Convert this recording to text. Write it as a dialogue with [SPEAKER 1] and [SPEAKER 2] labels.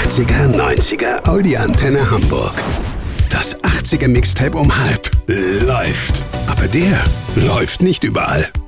[SPEAKER 1] 80er, 90er, Audi Antenne Hamburg. Das 80er Mixtape um halb läuft. Aber der läuft nicht überall.